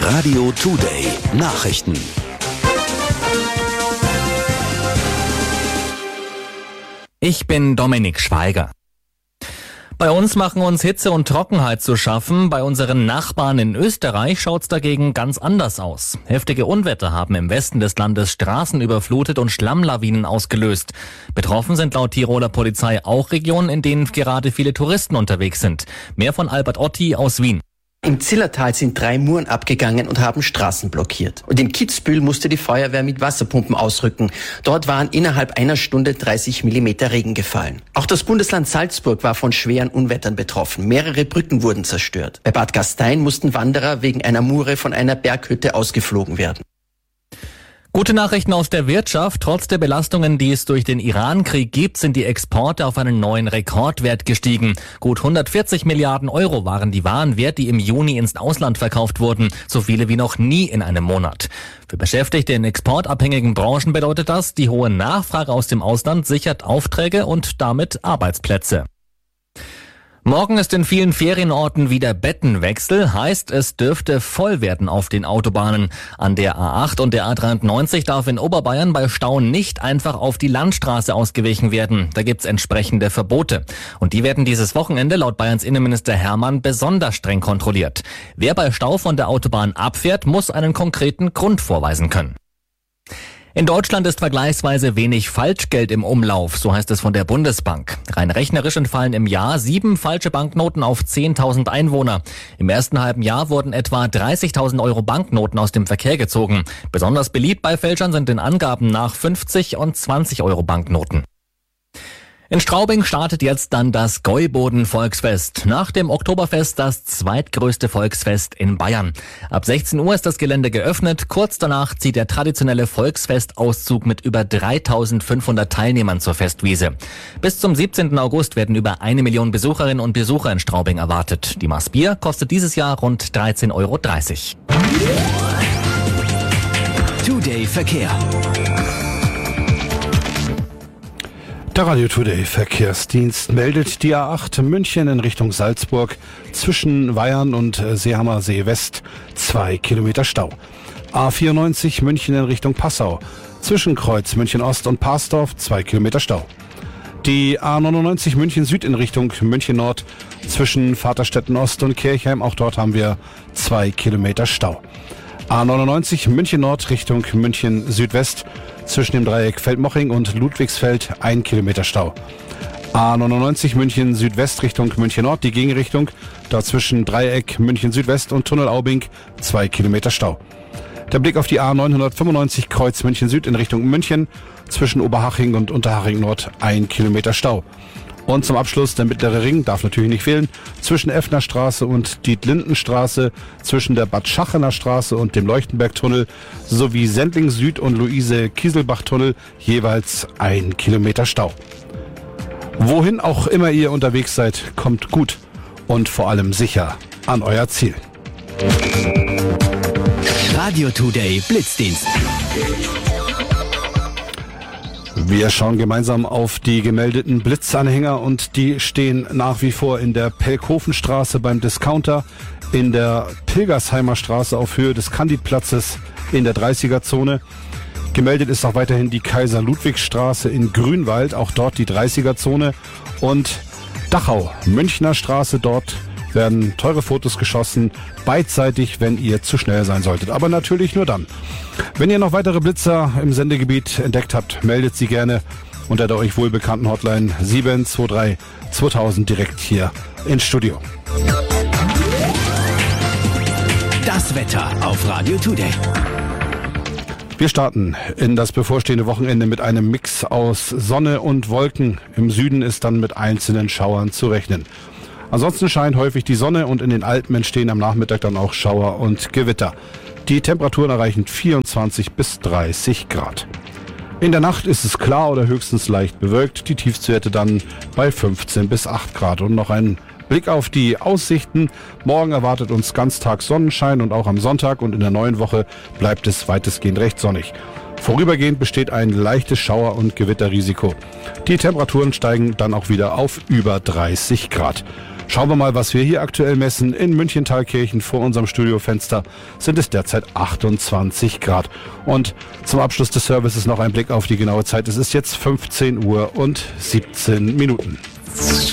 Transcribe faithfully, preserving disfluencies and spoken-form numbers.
Radio Today Nachrichten. Ich bin Dominik Schweiger. Bei uns machen uns Hitze und Trockenheit zu schaffen. Bei unseren Nachbarn in Österreich schaut's dagegen ganz anders aus. Heftige Unwetter haben im Westen des Landes Straßen überflutet und Schlammlawinen ausgelöst. Betroffen sind laut Tiroler Polizei auch Regionen, in denen gerade viele Touristen unterwegs sind. Mehr von Albert Otti aus Wien. Im Zillertal sind drei Muren abgegangen und haben Straßen blockiert. Und in Kitzbühel musste die Feuerwehr mit Wasserpumpen ausrücken. Dort waren innerhalb einer Stunde dreißig Millimeter Regen gefallen. Auch das Bundesland Salzburg war von schweren Unwettern betroffen. Mehrere Brücken wurden zerstört. Bei Bad Gastein mussten Wanderer wegen einer Mure von einer Berghütte ausgeflogen werden. Gute Nachrichten aus der Wirtschaft. Trotz der Belastungen, die es durch den Iran-Krieg gibt, sind die Exporte auf einen neuen Rekordwert gestiegen. Gut hundertvierzig Milliarden Euro waren die Waren wert, die im Juni ins Ausland verkauft wurden. So viele wie noch nie in einem Monat. Für Beschäftigte in exportabhängigen Branchen bedeutet das, die hohe Nachfrage aus dem Ausland sichert Aufträge und damit Arbeitsplätze. Morgen ist in vielen Ferienorten wieder Bettenwechsel, heißt es dürfte voll werden auf den Autobahnen. An der A acht und der A dreiundneunzig darf in Oberbayern bei Stauen nicht einfach auf die Landstraße ausgewichen werden. Da gibt's entsprechende Verbote. Und die werden dieses Wochenende laut Bayerns Innenminister Hermann besonders streng kontrolliert. Wer bei Stau von der Autobahn abfährt, muss einen konkreten Grund vorweisen können. In Deutschland ist vergleichsweise wenig Falschgeld im Umlauf, so heißt es von der Bundesbank. Rein rechnerisch entfallen im Jahr sieben falsche Banknoten auf zehntausend Einwohner. Im ersten halben Jahr wurden etwa dreißigtausend Euro Banknoten aus dem Verkehr gezogen. Besonders beliebt bei Fälschern sind den Angaben nach fünfzig und zwanzig Euro Banknoten. In Straubing startet jetzt dann das Gäuboden-Volksfest. Nach dem Oktoberfest das zweitgrößte Volksfest in Bayern. Ab sechzehn Uhr ist das Gelände geöffnet. Kurz danach zieht der traditionelle Volksfestauszug mit über dreitausendfünfhundert Teilnehmern zur Festwiese. Bis zum siebzehnten August werden über eine Million Besucherinnen und Besucher in Straubing erwartet. Die Maß Bier kostet dieses Jahr rund dreizehn Euro dreißig. Today Verkehr. Der Radio Today Verkehrsdienst meldet die A acht München in Richtung Salzburg zwischen Weyern und Seehammer See West zwei Kilometer Stau. A vierundneunzig München in Richtung Passau zwischen Kreuz München Ost und Parsdorf zwei Kilometer Stau. Die A neunundneunzig München Süd in Richtung München Nord zwischen Vaterstetten Ost und Kirchheim, auch dort haben wir zwei Kilometer Stau. A neunundneunzig München Nord Richtung München Südwest zwischen dem Dreieck Feldmoching und Ludwigsfeld ein Kilometer Stau. A neunundneunzig München Südwest Richtung München Nord, die Gegenrichtung, dazwischen Dreieck München Südwest und Tunnel Aubing zwei Kilometer Stau. Der Blick auf die A neunhundertfünfundneunzig Kreuz München Süd in Richtung München, zwischen Oberhaching und Unterhaching Nord ein Kilometer Stau. Und zum Abschluss der mittlere Ring, darf natürlich nicht fehlen, zwischen Effner Straße und Dietlindenstraße, zwischen der Bad Schachener Straße und dem Leuchtenbergtunnel sowie Sendling Süd und Luise Kieselbach Tunnel jeweils ein Kilometer Stau. Wohin auch immer ihr unterwegs seid, kommt gut und vor allem sicher an euer Ziel. Radio Today Blitzdienst. Wir schauen gemeinsam auf die gemeldeten Blitzanhänger und die stehen nach wie vor in der Pelkhofenstraße beim Discounter, in der Pilgersheimer Straße auf Höhe des Candidplatzes in der dreißiger-Zone. Gemeldet ist auch weiterhin die Kaiser-Ludwig-Straße in Grünwald, auch dort die dreißiger-Zone. Und Dachau, Münchner Straße, dort werden teure Fotos geschossen, beidseitig, wenn ihr zu schnell sein solltet. Aber natürlich nur dann. Wenn ihr noch weitere Blitzer im Sendegebiet entdeckt habt, meldet sie gerne unter der euch wohlbekannten Hotline sieben zwei drei zweitausend direkt hier ins Studio. Das Wetter auf Radio Today. Wir starten in das bevorstehende Wochenende mit einem Mix aus Sonne und Wolken. Im Süden ist dann mit einzelnen Schauern zu rechnen. Ansonsten scheint häufig die Sonne und in den Alpen entstehen am Nachmittag dann auch Schauer und Gewitter. Die Temperaturen erreichen vierundzwanzig bis dreißig Grad. In der Nacht ist es klar oder höchstens leicht bewölkt, die Tiefstwerte dann bei fünfzehn bis acht Grad. Und noch ein Blick auf die Aussichten. Morgen erwartet uns ganztags Sonnenschein und auch am Sonntag und in der neuen Woche bleibt es weitestgehend recht sonnig. Vorübergehend besteht ein leichtes Schauer- und Gewitterrisiko. Die Temperaturen steigen dann auch wieder auf über dreißig Grad. Schauen wir mal, was wir hier aktuell messen. In München-Thalkirchen vor unserem Studiofenster sind es derzeit achtundzwanzig Grad. Und zum Abschluss des Services noch ein Blick auf die genaue Zeit. Es ist jetzt fünfzehn Uhr und siebzehn Minuten.